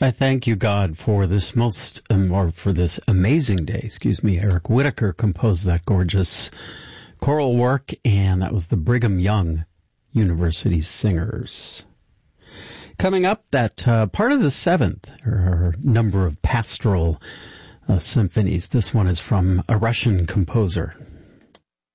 I thank you, God, for this for this amazing day. Eric Whitacre composed that gorgeous choral work, and that was the Brigham Young University Singers. Coming up, that part of the seventh, or number of pastoral symphonies. This one is from a Russian composer